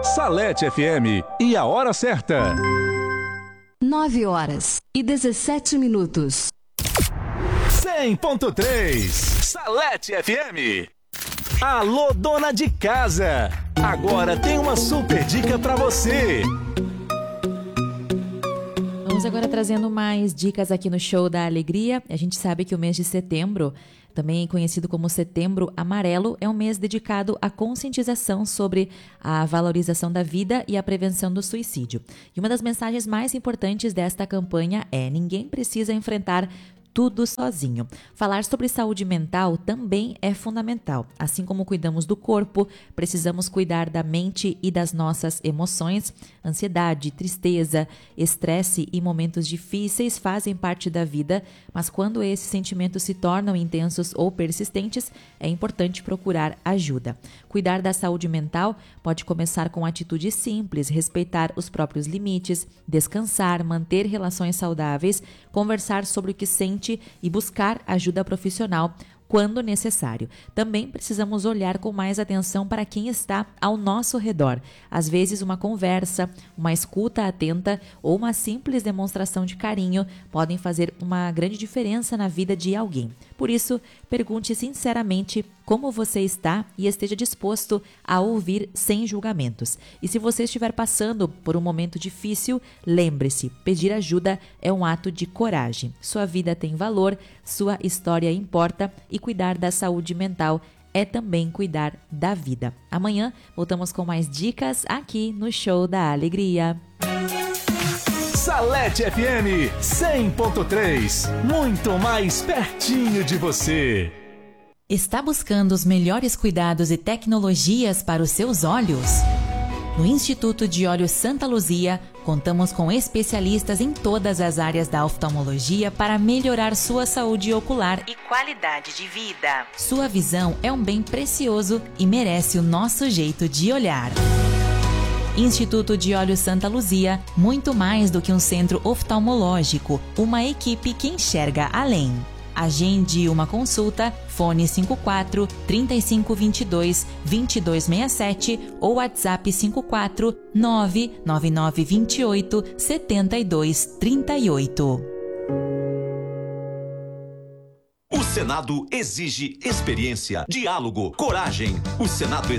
Salete FM e a hora certa. 9h17. 100.3 Salete FM. Alô, dona de casa. Agora tem uma super dica pra você. Vamos agora trazendo mais dicas aqui no Show da Alegria. A gente sabe que o mês de setembro, também conhecido como Setembro Amarelo, é um mês dedicado à conscientização sobre a valorização da vida e a prevenção do suicídio. E uma das mensagens mais importantes desta campanha é: ninguém precisa enfrentar tudo sozinho. Falar sobre saúde mental também é fundamental. Assim como cuidamos do corpo, precisamos cuidar da mente e das nossas emoções. Ansiedade, tristeza, estresse e momentos difíceis fazem parte da vida, mas quando esses sentimentos se tornam intensos ou persistentes, é importante procurar ajuda. Cuidar da saúde mental pode começar com atitudes simples: respeitar os próprios limites, descansar, manter relações saudáveis, conversar sobre o que sente e buscar ajuda profissional quando necessário. Também precisamos olhar com mais atenção para quem está ao nosso redor. Às vezes, uma conversa, uma escuta atenta ou uma simples demonstração de carinho podem fazer uma grande diferença na vida de alguém. Por isso, pergunte sinceramente como você está e esteja disposto a ouvir sem julgamentos. E se você estiver passando por um momento difícil, lembre-se, pedir ajuda é um ato de coragem. Sua vida tem valor, sua história importa e cuidar da saúde mental é também cuidar da vida. Amanhã voltamos com mais dicas aqui no Show da Alegria. Salete FM 100.3, muito mais pertinho de você. Está buscando os melhores cuidados e tecnologias para os seus olhos? No Instituto de Olhos Santa Luzia, contamos com especialistas em todas as áreas da oftalmologia para melhorar sua saúde ocular e qualidade de vida. Sua visão é um bem precioso e merece o nosso jeito de olhar. Instituto de Olhos Santa Luzia, muito mais do que um centro oftalmológico, uma equipe que enxerga além. Agende uma consulta, fone 54 3522 2267 ou WhatsApp 54 99928 7238. O Senado exige experiência, diálogo, coragem. O Senado exige